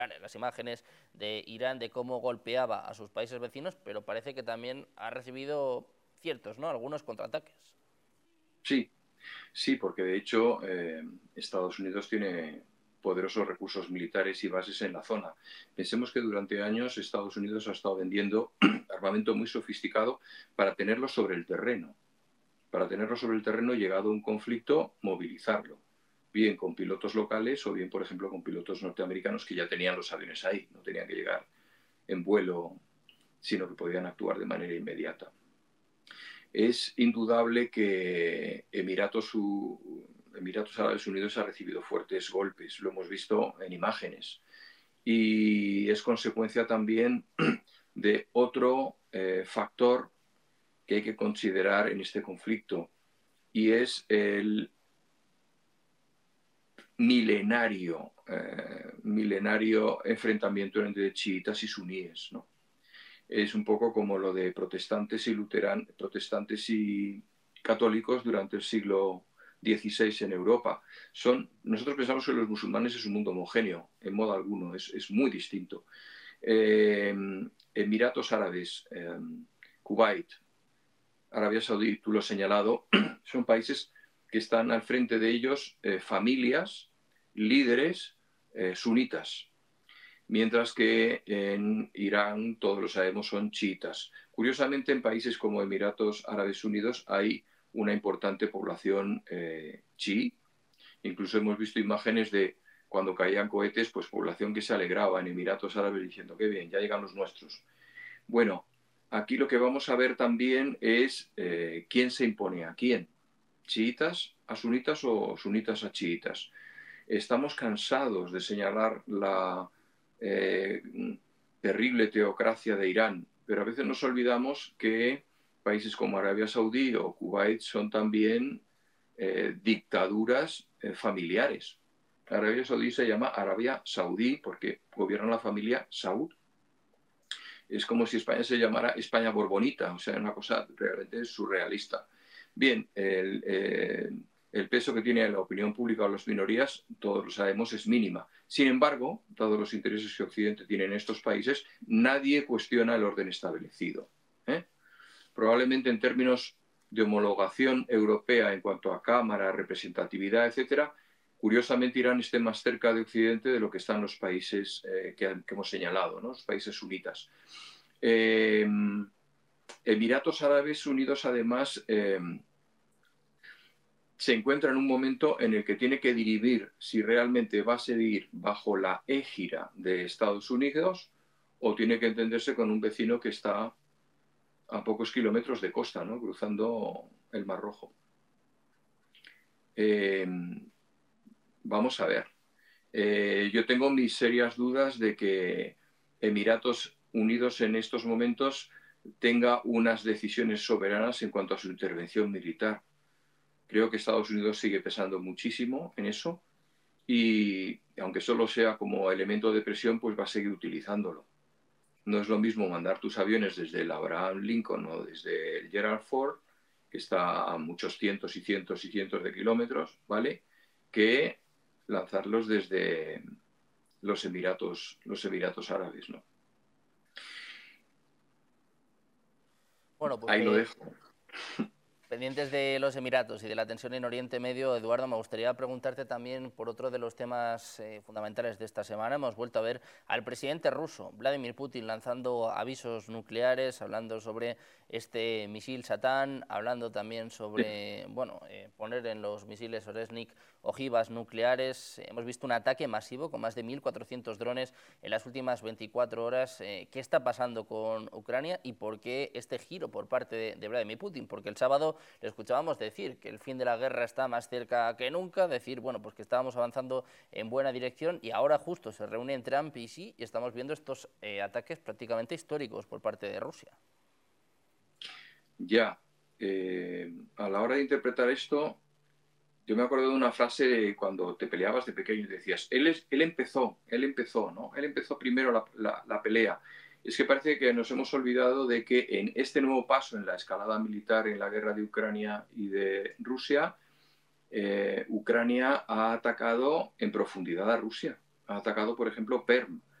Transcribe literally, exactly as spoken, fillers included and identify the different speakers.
Speaker 1: las imágenes de Irán, de cómo golpeaba a sus países vecinos, pero parece que también ha recibido ciertos, ¿no?, algunos contraataques.
Speaker 2: Sí, sí, porque de hecho eh, Estados Unidos tiene poderosos recursos militares y bases en la zona. Pensemos que durante años Estados Unidos ha estado vendiendo armamento muy sofisticado para tenerlo sobre el terreno. Para tenerlo sobre el terreno, llegado a un conflicto, movilizarlo. Bien con pilotos locales o bien, por ejemplo, con pilotos norteamericanos que ya tenían los aviones ahí. No tenían que llegar en vuelo, sino que podían actuar de manera inmediata. Es indudable que Emiratos, Emiratos Árabes Unidos ha recibido fuertes golpes, lo hemos visto en imágenes, y es consecuencia también de otro eh, factor que hay que considerar en este conflicto, y es el milenario, eh, milenario enfrentamiento entre chiitas y suníes, ¿no? Es un poco como lo de protestantes y luteranos, protestantes y católicos durante el siglo dieciséis en Europa. Son, nosotros pensamos que los musulmanes es un mundo homogéneo, en modo alguno, es, es muy distinto. Eh, Emiratos Árabes, eh, Kuwait, Arabia Saudí, tú lo has señalado, son países que están al frente de ellos eh, familias, líderes eh, sunitas, mientras que en Irán, todos lo sabemos, son chiitas. Curiosamente, en países como Emiratos Árabes Unidos hay una importante población eh, chií. Incluso hemos visto imágenes de cuando caían cohetes, pues población que se alegraba en Emiratos Árabes diciendo, qué bien, ya llegan los nuestros. Bueno, aquí lo que vamos a ver también es eh, quién se impone a quién, chiitas a sunitas o sunitas a chiitas. Estamos cansados de señalar la eh, terrible teocracia de Irán, pero a veces nos olvidamos que países como Arabia Saudí o Kuwait son también eh, dictaduras eh, familiares. Arabia Saudí se llama Arabia Saudí porque gobierna la familia Saud. Es como si España se llamara España Borbonita, o sea, una cosa realmente surrealista. Bien, el, eh, el peso que tiene la opinión pública o las minorías, todos lo sabemos, es mínima. Sin embargo, todos los intereses que Occidente tiene en estos países, nadie cuestiona el orden establecido. ¿eh? Probablemente en términos de homologación europea en cuanto a cámara, representatividad, etcétera, curiosamente Irán esté más cerca de Occidente de lo que están los países eh, que, que, hemos señalado, ¿no? Los países sunitas. Eh, Emiratos Árabes Unidos, además, eh, se encuentra en un momento en el que tiene que dirimir si realmente va a seguir bajo la égida de Estados Unidos o tiene que entenderse con un vecino que está a pocos kilómetros de costa, ¿no? Cruzando el Mar Rojo. Eh, vamos a ver. Eh, yo tengo mis serias dudas de que Emiratos Unidos en estos momentos tenga unas decisiones soberanas en cuanto a su intervención militar. Creo que Estados Unidos sigue pesando muchísimo en eso y aunque solo sea como elemento de presión, pues va a seguir utilizándolo. No es lo mismo mandar tus aviones desde el Abraham Lincoln o desde el Gerald Ford, que está a muchos cientos y cientos y cientos de kilómetros, ¿vale? Que lanzarlos desde los Emiratos, los Emiratos Árabes, ¿no?
Speaker 1: Bueno, pues
Speaker 2: Ahí lo
Speaker 1: pe
Speaker 2: dejo.
Speaker 1: pendientes de los Emiratos y de la tensión en Oriente Medio, Eduardo, me gustaría preguntarte también por otro de los temas eh, fundamentales de esta semana. Hemos vuelto a ver al presidente ruso, Vladimir Putin, lanzando avisos nucleares, hablando sobre este misil Satán, hablando también sobre bueno, eh, poner en los misiles Oresnik ojivas nucleares. Hemos visto un ataque masivo con más de mil cuatrocientos drones en las últimas veinticuatro horas. Eh, ¿Qué está pasando con Ucrania y por qué este giro por parte de, de Vladimir Putin? Porque el sábado le escuchábamos decir que el fin de la guerra está más cerca que nunca, decir, bueno, pues que estábamos avanzando en buena dirección y ahora justo se reúnen Trump y sí, y estamos viendo estos eh, ataques prácticamente históricos por parte de Rusia.
Speaker 2: Ya, eh, a la hora de interpretar esto, yo me acuerdo de una frase de cuando te peleabas de pequeño y decías, él, es, él empezó, él empezó, ¿no? Él empezó primero la, la, la pelea. Es que parece que nos hemos olvidado de que en este nuevo paso en la escalada militar en la guerra de Ucrania y de Rusia, eh, Ucrania ha atacado en profundidad a Rusia. ha atacado, por ejemplo, Perm,